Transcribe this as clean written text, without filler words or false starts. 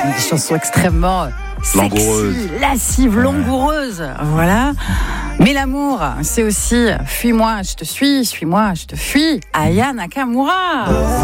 des chansons extrêmement langoureuse, sexy, lascive, langoureuse. Voilà. Mais l'amour, c'est aussi fuis-moi, je te suis, suis-moi, je te fuis. Aya Nakamura.